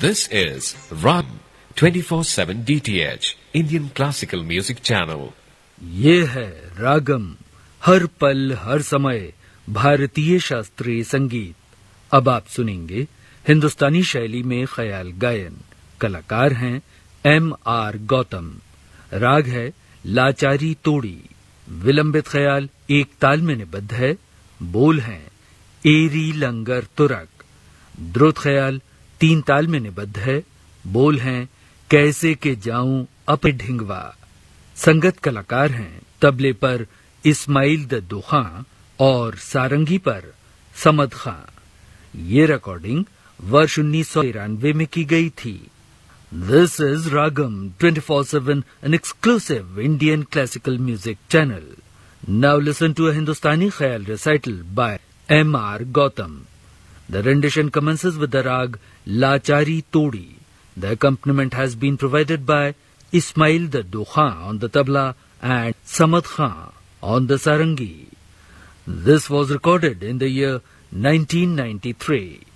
This is Rag 24/7 DTH Indian Classical Music Channel. ये है रागम, हर पल हर समय भारतीय शास्त्रीय संगीत। अब आप सुनेंगे हिंदुस्तानी शैली में ख्याल गायन। कलाकार हैं M.R. गौतम। राग है लाचारी तोड़ी। विलंबित ख्याल एक ताल में निबद्ध है। बोल हैं एरी लंगर तुरक। द्रुत ख्याल 3 ताल में निबद्ध है। बोल हैं कैसे के जाऊं अप ढिंगवा। संगत कलाकार हैं तबले पर इस्माइल दद्दू खां और सारंगी पर समद खां। ये रिकॉर्डिंग वर्ष 1993 में की गई थी। This is Ragam 24/7, an exclusive Indian classical music channel. Now listen to a Hindustani Khayal recital by M.R. Gautam. The rendition commences with the rag Lachari Todi. The accompaniment has been provided by Ismail Daddu Khan on the tabla and Samad Khan on the sarangi. This was recorded in the year 1993.